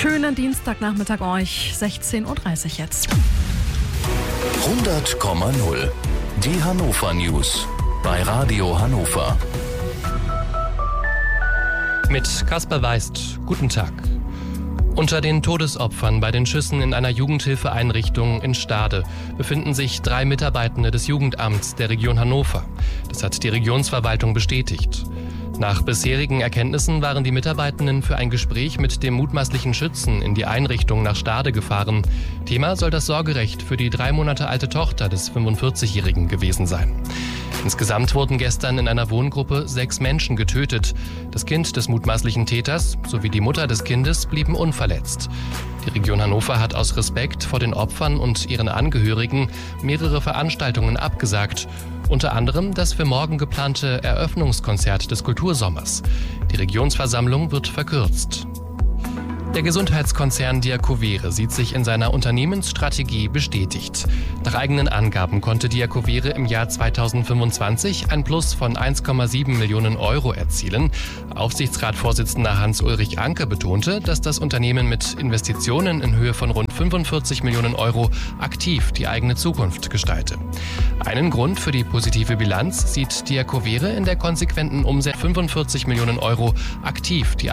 Schönen Dienstagnachmittag euch, 16.30 Uhr jetzt. 100,0. Die Hannover News bei Radio Hannover. Mit Kasper Weist, guten Tag. Unter den Todesopfern bei den Schüssen in einer Jugendhilfeeinrichtung in Stade befinden sich 3 Mitarbeitende des Jugendamts der Region Hannover. Das hat die Regionsverwaltung bestätigt. Nach bisherigen Erkenntnissen waren die Mitarbeitenden für ein Gespräch mit dem mutmaßlichen Schützen in die Einrichtung nach Stade gefahren. Thema soll das Sorgerecht für die 3 Monate alte Tochter des 45-Jährigen gewesen sein. Insgesamt wurden gestern in einer Wohngruppe 6 Menschen getötet. Das Kind des mutmaßlichen Täters sowie die Mutter des Kindes blieben unverletzt. Die Region Hannover hat aus Respekt vor den Opfern und ihren Angehörigen mehrere Veranstaltungen abgesagt. Unter anderem das für morgen geplante Eröffnungskonzert des Kultursommers. Die Regionsversammlung wird verkürzt. Der Gesundheitskonzern Diakovere sieht sich in seiner Unternehmensstrategie bestätigt. Nach eigenen Angaben konnte Diakovere im Jahr 2025 ein Plus von 1,7 Millionen Euro erzielen. Aufsichtsratsvorsitzender Hans-Ulrich Anke betonte, dass das Unternehmen mit Investitionen in Höhe von rund 45 Millionen Euro aktiv die eigene Zukunft gestalte. Einen Grund für die positive Bilanz sieht Diakovere in der konsequenten Umsetzung 45 Millionen Euro aktiv die